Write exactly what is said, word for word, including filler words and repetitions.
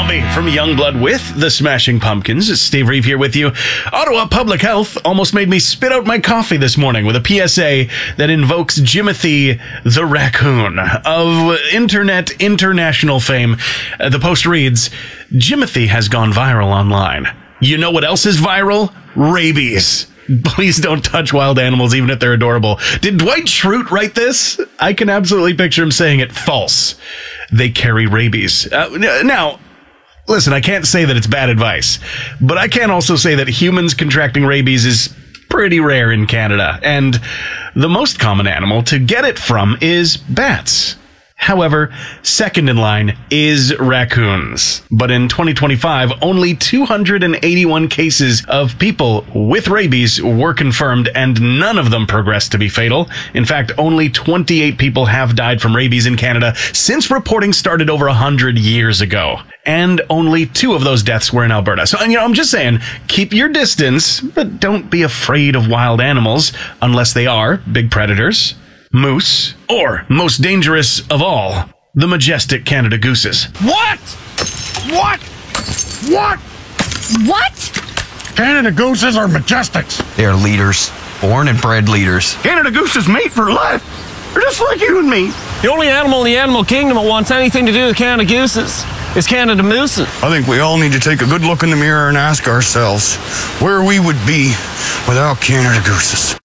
Bobby from Youngblood with the Smashing Pumpkins. Steve Reeve here with you. Ottawa Public Health almost made me spit out my coffee this morning with a P S A that invokes Jimothy the raccoon of internet international fame. Uh, the post reads, Jimothy has gone viral online. You know what else is viral? Rabies. Please don't touch wild animals, even if they're adorable. Did Dwight Schrute write this? I can absolutely picture him saying it. False. They carry rabies. Uh, now, listen, I can't say that it's bad advice, but I can also say that humans contracting rabies is pretty rare in Canada, and the most common animal to get it from is bats. However, second in line is raccoons. But in twenty twenty-five, only two hundred eighty-one cases of people with rabies were confirmed, and none of them progressed to be fatal. In fact, only twenty-eight people have died from rabies in Canada since reporting started over one hundred years ago. And only two of those deaths were in Alberta. So, you know, I'm just saying, keep your distance, but don't be afraid of wild animals unless they are big predators. Moose, or, most dangerous of all, the majestic Canada gooses. What? What? What? What? Canada gooses are majestics. They're leaders. Born and bred leaders. Canada gooses mate for life. They're just like you and me. The only animal in the animal kingdom that wants anything to do with Canada gooses is Canada mooses. I think we all need to take a good look in the mirror and ask ourselves where we would be without Canada gooses.